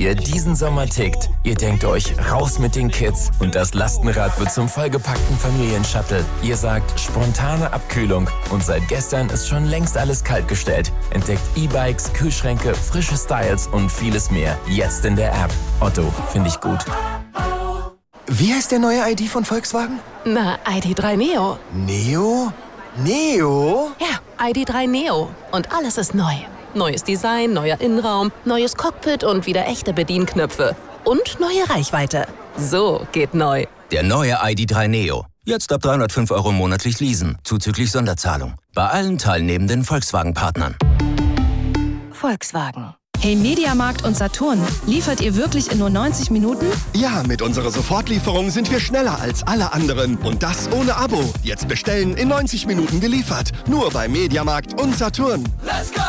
ihr diesen Sommer tickt. Ihr denkt euch, raus mit den Kids und das Lastenrad wird zum vollgepackten Familienshuttle. Ihr sagt, spontane Abkühlung und seit gestern ist schon längst alles kaltgestellt. Entdeckt E-Bikes, Kühlschränke, frische Styles und vieles mehr. Jetzt in der App. Otto, finde ich gut. Wie heißt der neue ID von Volkswagen? Na, ID.3 Neo. Neo? Neo? Ja, ID.3 Neo. Und alles ist neu. Neues Design, neuer Innenraum, neues Cockpit und wieder echte Bedienknöpfe. Und neue Reichweite. So geht neu. Der neue ID.3 Neo. Jetzt ab 305 € monatlich leasen, zuzüglich Sonderzahlung. Bei allen teilnehmenden Volkswagen-Partnern. Volkswagen. Hey Mediamarkt und Saturn, liefert ihr wirklich in nur 90 Minuten? Ja, mit unserer Sofortlieferung sind wir schneller als alle anderen. Und das ohne Abo. Jetzt bestellen, in 90 Minuten geliefert. Nur bei Mediamarkt und Saturn. Let's go!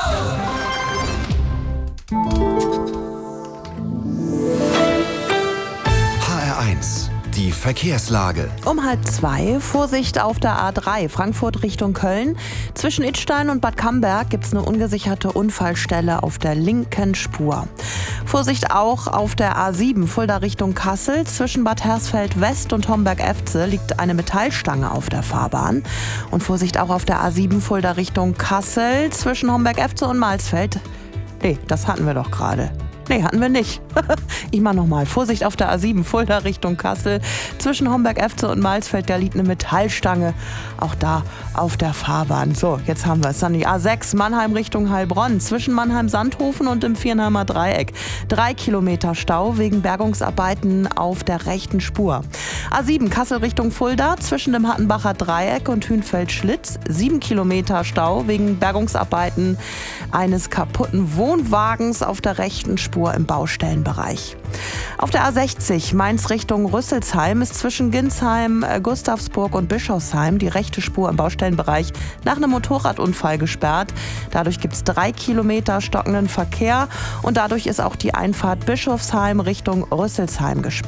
HR1, die Verkehrslage. Um 1:30, Vorsicht auf der A3, Frankfurt Richtung Köln. Zwischen Idstein und Bad Camberg gibt es eine ungesicherte Unfallstelle auf der linken Spur. Vorsicht auch auf der A7, Fulda Richtung Kassel. Zwischen Bad Hersfeld West und Homberg-Efze liegt eine Metallstange auf der Fahrbahn. Und Vorsicht auch auf der A7, Fulda Richtung Kassel. Zwischen Homberg-Efze und Malsfeld. Nee, das hatten wir doch gerade. Nee, hatten wir nicht. Ich mach nochmal. Vorsicht auf der A7, Fulda Richtung Kassel. Zwischen Homberg-Efze und Malsfeld, da liegt eine Metallstange. Auch da auf der Fahrbahn. So, jetzt haben wir es. Dann die A6, Mannheim Richtung Heilbronn. Zwischen Mannheim-Sandhofen und dem Viernheimer Dreieck. 3 Kilometer Stau wegen Bergungsarbeiten auf der rechten Spur. A7, Kassel Richtung Fulda. Zwischen dem Hattenbacher Dreieck und Hünfeld-Schlitz. 7 Kilometer Stau wegen Bergungsarbeiten eines kaputten Wohnwagens auf der rechten Spur im Baustellenbereich. Auf der A60 Mainz Richtung Rüsselsheim ist zwischen Ginsheim, Gustavsburg und Bischofsheim die rechte Spur im Baustellenbereich nach einem Motorradunfall gesperrt. Dadurch gibt es 3 Kilometer stockenden Verkehr und dadurch ist auch die Einfahrt Bischofsheim Richtung Rüsselsheim gesperrt.